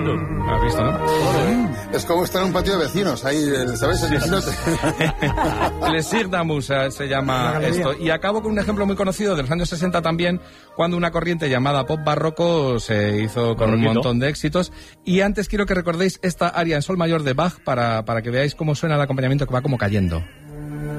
¿Has visto, no? Es como estar en un patio de vecinos, ahí, ¿sabes? El vecino Plaisir d'amour se llama esto. Y acabo con un ejemplo muy conocido de los años 60 también, cuando una corriente llamada pop barroco se hizo con un montón de éxitos. Y antes quiero que recordéis esta aria en sol mayor de Bach para que veáis cómo suena el acompañamiento, que va como cayendo.